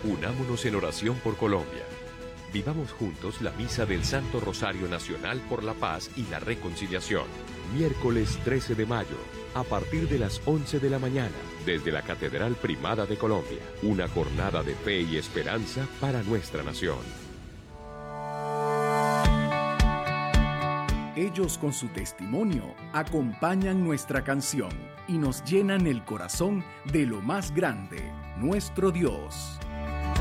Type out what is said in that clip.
Unámonos en oración por Colombia. Vivamos juntos la misa del Santo Rosario Nacional por la Paz y la Reconciliación. Miércoles 13 de mayo, a partir de las 11 de la mañana, desde la Catedral Primada de Colombia. Una jornada de fe y esperanza para nuestra nación. Ellos con su testimonio acompañan nuestra canción y nos llenan el corazón de lo más grande, nuestro Dios.